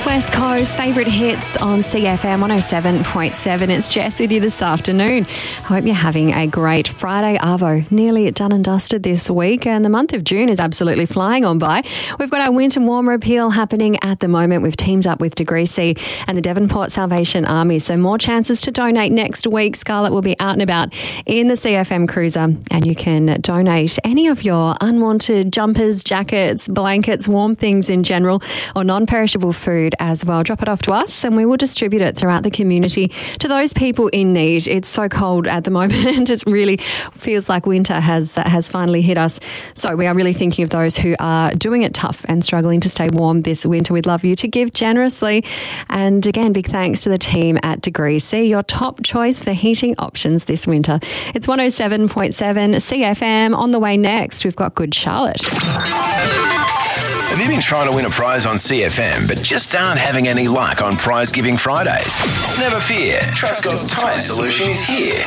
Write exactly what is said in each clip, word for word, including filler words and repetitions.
North West Coast favourite hits on C F M one oh seven point seven. It's Jess with you this afternoon. Hope you're having a great Friday arvo. Nearly done and dusted this week, and the month of June is absolutely flying on by. We've got our winter warmer appeal happening at the moment. We've teamed up with Degree C and the Devonport Salvation Army, so more chances to donate next week. Scarlett will be out and about in the C F M Cruiser, and you can donate any of your unwanted jumpers, jackets, blankets, warm things in general, or non-perishable food as well. Drop it off to us and we will distribute it throughout the community to those people in need. It's so cold at the moment. It really feels like winter has uh, has finally hit us. So we are really thinking of those who are doing it tough and struggling to stay warm this winter. We'd love you to give generously. And again, big thanks to the team at Degree C, your top choice for heating options this winter. It's one oh seven point seven C F M. On the way next, we've got Good Charlotte. Have you been trying to win a prize on C F M but just aren't having any luck on Prize Giving Fridays? Never fear, Truscott's Tyre Solution is here.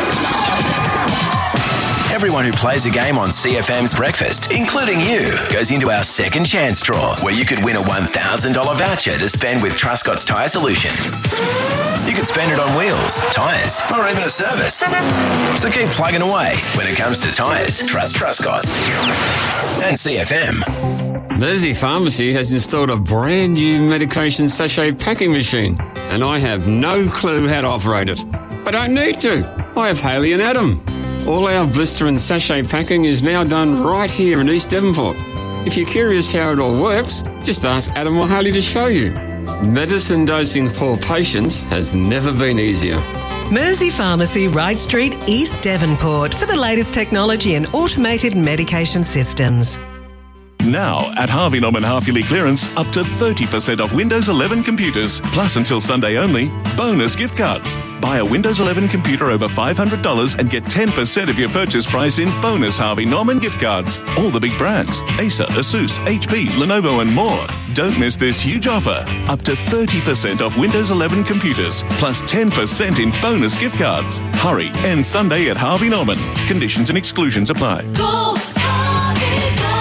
Everyone who plays a game on C F M's Breakfast, including you, goes into our second chance draw where you could win a one thousand dollars voucher to spend with Truscott's Tyre Solution. You could spend it on wheels, tyres, or even a service. So keep plugging away. When it comes to tyres, trust Truscott's. And C F M. Mersey Pharmacy has installed a brand new medication sachet packing machine, and I have no clue how to operate it. I don't need to. I have Haley and Adam. All our blister and sachet packing is now done right here in East Devonport. If you're curious how it all works, just ask Adam or Haley to show you. Medicine dosing for patients has never been easier. Mersey Pharmacy, Wright Street, East Devonport, for the latest technology and automated medication systems. Now, at Harvey Norman half-yearly clearance, up to thirty percent off Windows eleven computers. Plus, until Sunday only, bonus gift cards. Buy a Windows eleven computer over five hundred dollars and get ten percent of your purchase price in bonus Harvey Norman gift cards. All the big brands, Acer, Asus, H P, Lenovo and more. Don't miss this huge offer. Up to thirty percent off Windows eleven computers, plus ten percent in bonus gift cards. Hurry, end Sunday at Harvey Norman. Conditions and exclusions apply. Go, Harvey, go!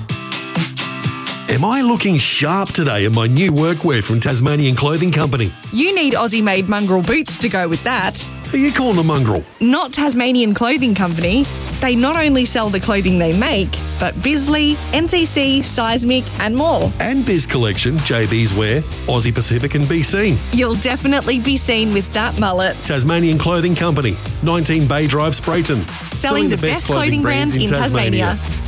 Am I looking sharp today in my new workwear from Tasmanian Clothing Company? You need Aussie-made mongrel boots to go with that. Who are you calling a mongrel? Not Tasmanian Clothing Company. They not only sell the clothing they make, but Bisley, N C C, Seismic and more. And Biz Collection, J B's Wear, Aussie Pacific and Be Seen. You'll definitely be seen with that mullet. Tasmanian Clothing Company, nineteen Bay Drive, Sprayton. Selling, Selling the, the best, best clothing, clothing brands, brands in Tasmania. Tasmania.